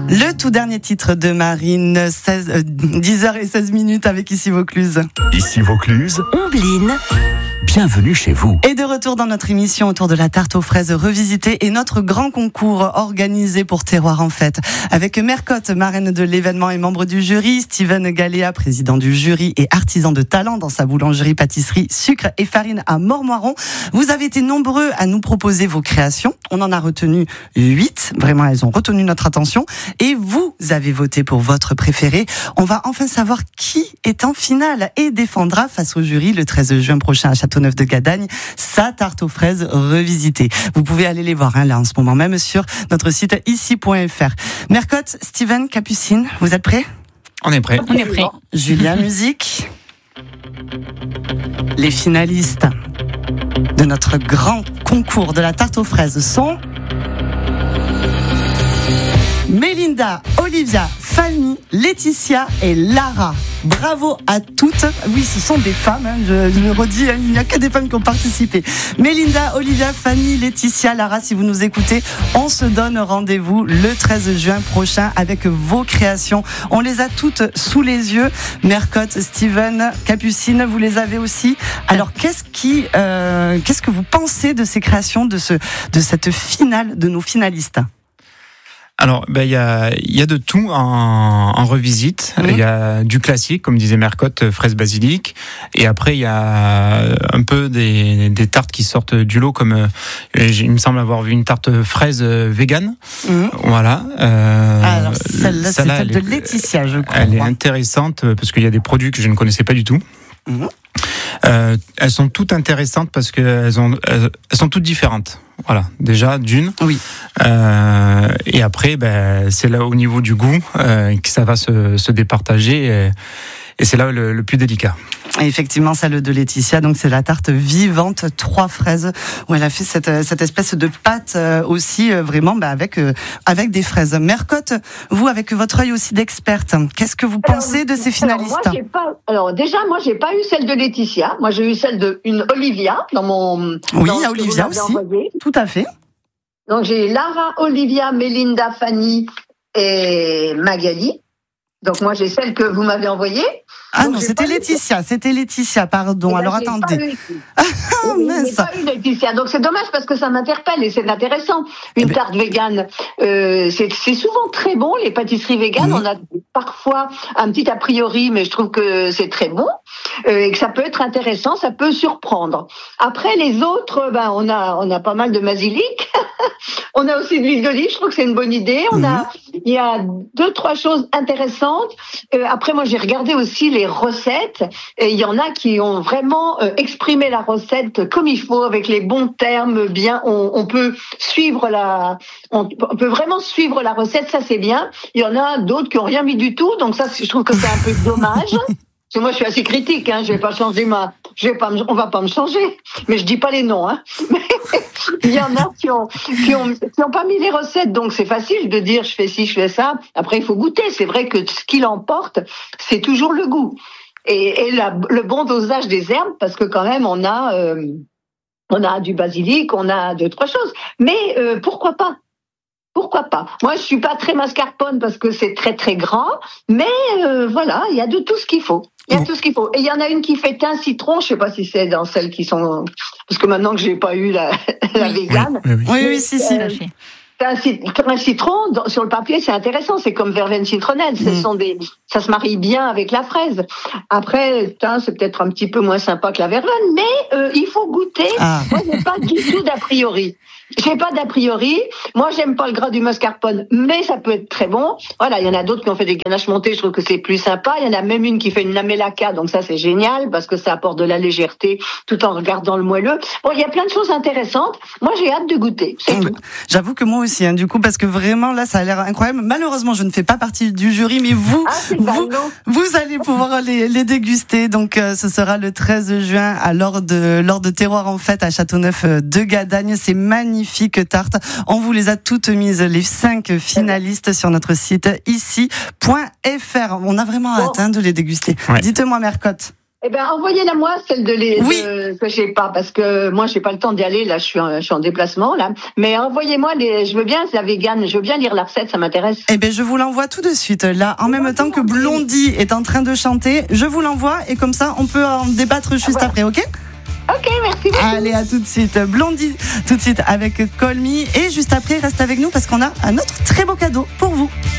Le tout dernier titre de Marine, 10h16 avec Ici Vaucluse. Ici Vaucluse, Ombline. bienvenue chez vous. Et de retour dans notre émission autour de la tarte aux fraises revisitée et notre grand concours organisé pour Terroir en Fête. Avec Mercotte, marraine de l'événement et membre du jury, Steven Galéa, président du jury et artisan de talent dans sa boulangerie-pâtisserie Sucre et Farine à Mormoiron. Vous avez été nombreux à nous proposer vos créations. On en a retenu 8. Vraiment, elles ont retenu notre attention. Et vous avez voté pour votre préféré. On va enfin savoir qui est en finale et défendra face au jury le 13 juin prochain à Châteauneuf-de-Gadagne sa tarte aux fraises revisitée. Vous pouvez aller les voir là en ce moment même sur notre site ici.fr. Mercotte, Steven, Capucine, vous êtes prêts ? On est prêt. On est prêt. Julia, musique. Les finalistes de notre grand concours de la tarte aux fraises sont Mélinda, Olivia, Fanny, Laetitia et Lara. Bravo à toutes. Oui, ce sont des femmes, je le redis, il n'y a que des femmes qui ont participé. Mélinda, Olivia, Fanny, Laetitia, Lara, si vous nous écoutez, on se donne rendez-vous le 13 juin prochain avec vos créations. On les a toutes sous les yeux. Mercotte, Steven, Capucine, vous les avez aussi. Alors, qu'est-ce que vous pensez de ces créations, de cette finale, de nos finalistes ? Alors, il y a de tout en revisite. Il y a du classique, comme disait Mercotte, fraise basilic. Et après, il y a un peu des tartes qui sortent du lot, comme il me semble avoir vu une tarte fraise vegan. Voilà. Alors, celle-là, c'est celle de Laetitia, je crois. Elle est intéressante parce qu'il y a des produits que je ne connaissais pas du tout. Elles sont toutes intéressantes parce qu'elles sont toutes différentes. Voilà, déjà d'une. Oui. Et après, c'est là au niveau du goût que ça va se départager. Et c'est là le plus délicat. Et effectivement, celle de Laetitia, donc c'est la tarte vivante 3 fraises où elle a fait cette espèce de pâte aussi vraiment avec des fraises. Mercotte, vous avec votre œil aussi d'experte, qu'est-ce que vous pensez de ces finalistes ? Déjà, moi j'ai pas eu celle de Laetitia. Moi j'ai eu celle de une Olivia dans mon. Oui, il y a Olivia aussi. Envoyé. Tout à fait. Donc j'ai Lara, Olivia, Mélinda, Fanny et Magali. Donc moi j'ai celle que vous m'avez envoyée. Ah donc, non, c'était Laetitia, pardon. Alors attendez. Mince. Pas eu Laetitia. Donc c'est dommage parce que ça m'interpelle et c'est intéressant. Une tarte végane, c'est souvent très bon. Les pâtisseries véganes, on a parfois un petit a priori, mais je trouve que c'est très bon et que ça peut être intéressant, ça peut surprendre. Après les autres, on a pas mal de basilic. On a aussi de l'huile d'olive. Je trouve que c'est une bonne idée. Il y a 2-3 choses intéressantes. Après moi j'ai regardé aussi les recettes et il y en a qui ont vraiment exprimé la recette comme il faut avec les bons termes bien. On peut on peut vraiment suivre la recette, ça c'est bien. Il y en a d'autres qui ont rien mis du tout, donc ça je trouve que c'est un peu dommage. Parce que moi je suis assez critique, je vais pas changer on va pas me changer, mais je dis pas les noms. Mais il y en a qui ont pas mis les recettes, donc c'est facile de dire je fais ci, je fais ça. Après il faut goûter. C'est vrai que ce qui l'emporte, c'est toujours le goût et le bon dosage des herbes, parce que quand même on a du basilic, on a 2-3 choses. Mais pourquoi pas ? Pourquoi pas ? Moi, je suis pas très mascarpone parce que c'est très très grand, mais voilà, il y a de tout ce qu'il faut. Il y a tout ce qu'il faut. Et il y en a une qui fait thym citron. Je sais pas si c'est dans celles qui sont, parce que maintenant que j'ai pas eu la végane. Oui, si. Un citron, sur le papier, c'est intéressant. C'est comme verveine citronnelle. Ça se marie bien avec la fraise. Après, c'est peut-être un petit peu moins sympa que la verveine, mais il faut goûter. Moi, j'ai pas du tout d'a priori. Moi, j'aime pas le gras du mascarpone, mais ça peut être très bon. Voilà, il y en a d'autres qui ont fait des ganaches montées. Je trouve que c'est plus sympa. Il y en a même une qui fait une lamellaka, donc ça, c'est génial parce que ça apporte de la légèreté tout en regardant le moelleux. Bon, il y a plein de choses intéressantes. Moi, j'ai hâte de goûter. C'est tout. J'avoue que moi aussi, du coup, parce que vraiment, là, ça a l'air incroyable. Malheureusement, je ne fais pas partie du jury, mais vous allez pouvoir les déguster. Donc, ce sera le 13 juin lors de Terroir en Fête à Châteauneuf-de-Gadagne. C'est magnifique tarte. On vous les a toutes mises, les 5 finalistes, sur notre site ici.fr. On a vraiment hâte de les déguster. Ouais. Dites-moi, Mercotte. Eh ben, envoyez-la moi, celle Oui. que j'ai pas, parce que moi, j'ai pas le temps d'y aller, là, je suis en déplacement, là. Mais envoyez-moi je veux bien la végane, je veux bien lire la recette, ça m'intéresse. Eh ben, je vous l'envoie tout de suite. Là, en même temps que Blondie est en train de chanter, je vous l'envoie et comme ça, on peut en débattre juste après, ok? Ok, merci beaucoup. Allez, à tout de suite. Blondie, tout de suite avec Call Me. Et juste après, reste avec nous parce qu'on a un autre très beau cadeau pour vous.